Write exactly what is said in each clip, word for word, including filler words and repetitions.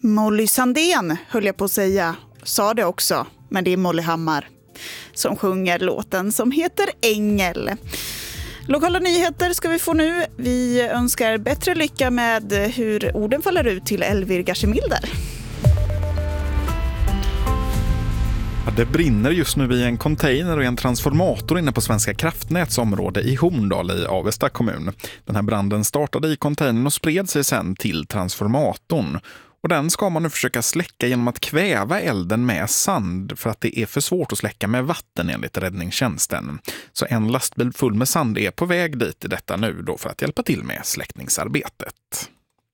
Molly Sandén höll jag på att säga, sa det också, men det är Molly Hammar som sjunger låten som heter Ängel. Lokala nyheter ska vi få nu. Vi önskar bättre lycka med hur orden faller ut till Elvir Gashemilder. Ja, det brinner just nu i en container och en transformator inne på Svenska kraftnäts område i Horndal i Avesta kommun. Den här branden startade i containern och spred sig sedan till transformatorn. Och den ska man nu försöka släcka genom att kväva elden med sand för att det är för svårt att släcka med vatten enligt räddningstjänsten. Så en lastbil full med sand är på väg dit i detta nu då för att hjälpa till med släckningsarbetet.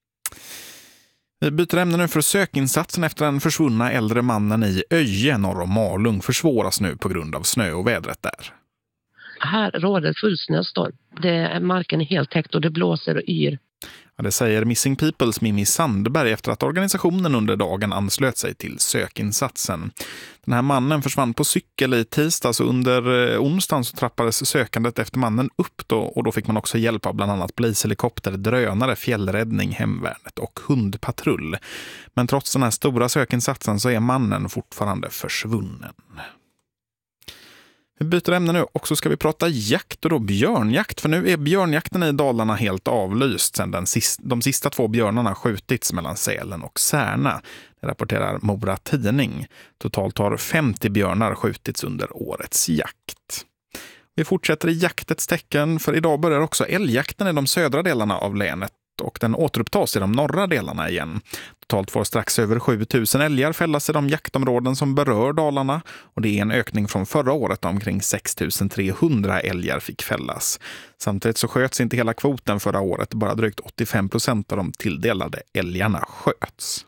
Vi byter ämne nu för sökinsatsen efter den försvunna äldre mannen i Öje norr om Malung försvåras nu på grund av snö och vädret där. Här råder full snöstorm. Det, marken är helt täckt och det blåser och yr. Ja, det säger Missing Peoples Mimmi Sandberg efter att organisationen under dagen anslöt sig till sökinsatsen. Den här mannen försvann på cykel i tisdags och under onsdagen så trappades sökandet efter mannen upp då, och då fick man också hjälp av bland annat polishelikopter, drönare, fjällräddning, hemvärnet och hundpatrull. Men trots den här stora sökinsatsen så är mannen fortfarande försvunnen. Vi byter ämne nu och så ska vi prata jakt och då björnjakt. För nu är björnjakten i Dalarna helt avlyst sedan den sista, de sista två björnarna skjutits mellan Sälen och Särna. Det rapporterar Mora Tidning. Totalt har femtio björnar skjutits under årets jakt. Vi fortsätter i jaktets tecken för idag börjar också älgjakten i de södra delarna av länet. Och den återupptas i de norra delarna igen. Totalt får strax över sju tusen älgar fällas i de jaktområden som berör Dalarna. Och det är en ökning från förra året då omkring sex tusen trehundra älgar fick fällas. Samtidigt så sköts inte hela kvoten förra året. Bara drygt åttiofem procent av de tilldelade älgarna sköts.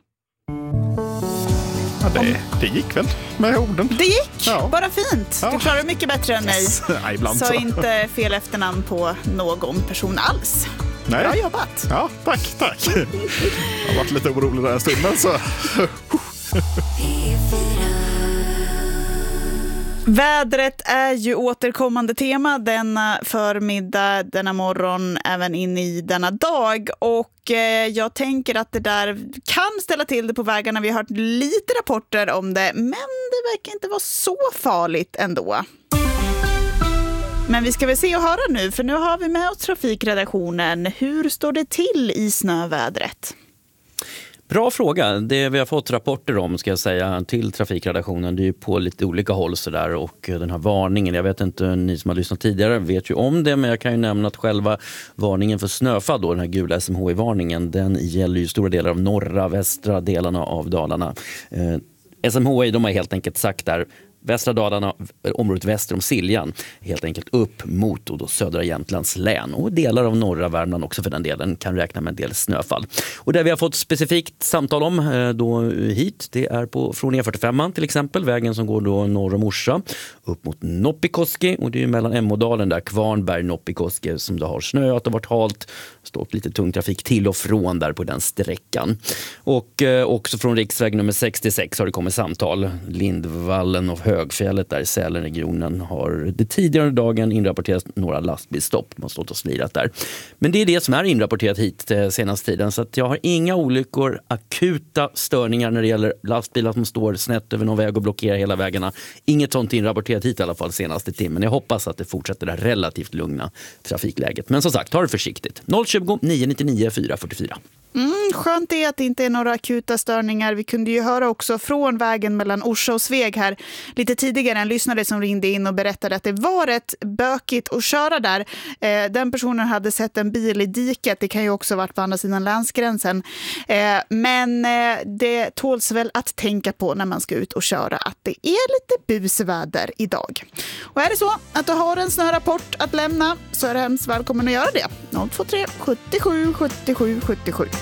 Ja, det, det gick väl med orden. Det gick, ja. Bara fint. Ja. Du klarar mycket bättre än mig. Yes. Ja, ibland så så. inte fel efternamn på någon person alls. Nej. Bra jobbat. Ja, tack, tack. Jag har varit lite orolig den här stunden så. Vädret är ju återkommande tema denna förmiddag, denna morgon, även in i denna dag. Och eh, jag tänker att det där kan ställa till det på vägarna. Vi har hört lite rapporter om det, men det verkar inte vara så farligt ändå. Men vi ska väl se och höra nu, för nu har vi med oss trafikredaktionen. Hur står det till i snövädret? Bra fråga. Det vi har fått rapporter om ska jag säga till trafikredaktionen, det är ju på lite olika håll så där, och den här varningen, jag vet inte, ni som har lyssnat tidigare vet ju om det, men jag kan ju nämna att själva varningen för snöfall då, den här gula S M H I-varningen, den gäller ju stora delar av norra, västra delarna av Dalarna. Eh, S M H I, de har helt enkelt sagt där, västra Dalarna, området väster om Siljan, helt enkelt upp mot och då södra Jämtlands län, och delar av norra Värmland också för den delen kan räkna med en del snöfall. Och det vi har fått specifikt samtal om då hit, det är på från E fyrtiofem till exempel, vägen som går då norr om Orsa upp mot Noppikoski, och det är ju mellan Ämodalen där, Kvarnberg, Noppikoski, som det har snöat och varit halt, stått lite tung trafik till och från där på den sträckan. Och eh, också från riksväg nummer sextiosex har det kommit samtal, Lindvallen och Högfjället där i Sälenregionen har det tidigare dagen inrapporterats några lastbilsstopp. Man har stått och slirat där. Men det är det som är inrapporterat hit eh, senaste tiden. Så att jag har inga olyckor, akuta störningar när det gäller lastbilar som står snett över någon väg och blockerar hela vägarna. Inget sånt inrapporterat hit i alla fall senaste timmen. Jag hoppas att det fortsätter det relativt lugna trafikläget. Men som sagt, ta det försiktigt. noll tjugo, nio nittionio, fyra fyrtiofyra. Mm, skönt är att det inte är några akuta störningar. Vi kunde ju höra också från vägen mellan Orsa och Sveg här lite tidigare en lyssnare som ringde in och berättade att det var rätt bökigt att köra där. Eh, den personen hade sett en bil i diket. Det kan ju också ha varit på andra sidan länsgränsen. Eh, men eh, det tåls väl att tänka på när man ska ut och köra att det är lite busväder idag. Och är det så att du har en snörapport att lämna så är det hemskt välkommen att göra det. noll två tre sjuttiosju sjuttiosju sjuttiosju.